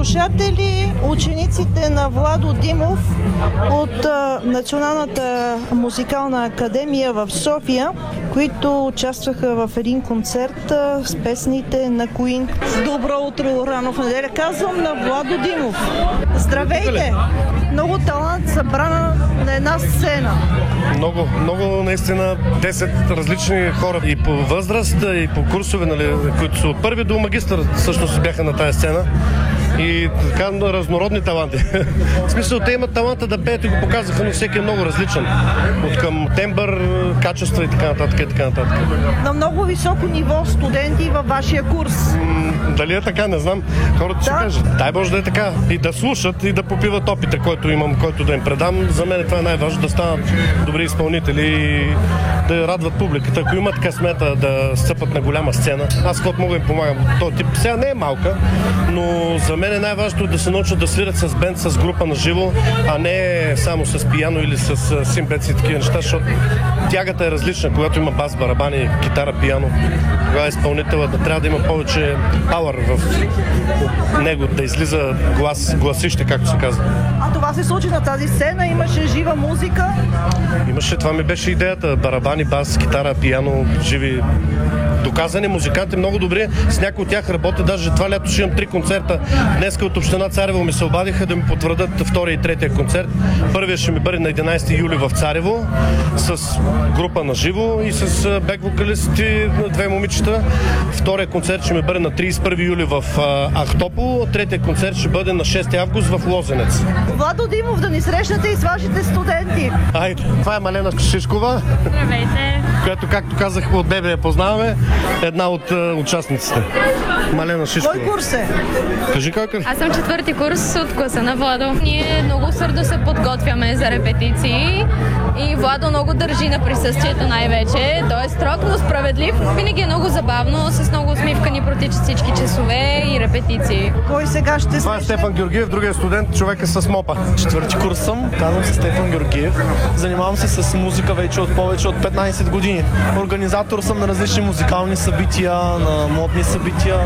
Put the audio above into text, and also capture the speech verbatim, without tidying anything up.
слушатели, учениците на Владо Димов от а, Националната музикална академия в София, които участваха в един концерт а, с песните на Queen. Добро утро, рано в неделя. Казвам на Владо Димов. Здравейте! Много талант събрана на една сцена. Много, много наистина десет различни хора и по възраст, и по курсове, нали, които са от първи до магистър всъщност бяха на тази сцена. И така разнородни таланти. В смисъл, те имат таланта да пеят и го показаха, но всеки е много различен. От към тембър, качества и така нататък и така нататък. На много високо ниво студенти във вашия курс. М- дали е така, не знам. Хората ще Да. кажат. Дай Боже да е така. И да слушат, и да попиват опита, който имам, който да им предам. За мен това е най-важно, да станат добри изпълнители и да радват публиката. Ако имат късмета да стъпат на голяма сцена, аз каквото мога им помагам. Този тип сега не е малка, но за мен е най-важното да се научат да свирят с бенд, с група на живо, а не само с пияно или с симбеци и такива неща, защото тягата е различна, когато има бас, барабани, китара, пияно. Тогава изпълнителът да трябва да има повече пауър в него, да излиза глас, гласище, както се казва. А това се случи на тази сцена, имаше жива музика. Имаше, това ми беше идеята. Барабани, бас, китара, пияно, живи. Доказани музиканти, много добри. С някои от тях работя. Даже това лято ще имам три концерта. Днеска от община Царево ми се обадиха да ми потвърдят втория и третия концерт. Първият ще ми бъде на единайсети юли в Царево с група на живо и с бек-вокалисти, две момичета. Втория концерт ще ми бъде на трийсет и първи юли в Ахтопол. Третия концерт ще бъде на шести август в Лозенец. Владо Димов, да ни срещнете и с вашите студенти. Айде, това е Малена Шишкова. Здравейте! Която, както казах, от бебе я познаваме. Една от uh, участниците. Малена Шишкова. Кой курс е? Кажи как е. Аз съм четвърти курс от класа на Владо. Ние много сърдо се подготвяме за репетиции и Владо много държи на присъствието най-вече. Той е строг, но справедлив. Винаги е много забавно, с много усмивка ни протичат всички часове и репетиции. Кой сега ще Това е Стефан Георгиев, другия студент, човека с мопа. Четвърти курс съм, казвам се Стефан Георгиев. Занимавам се с музика вече от повече от петнайсет години. Организатор съм на различни музикални събития, на модни събития.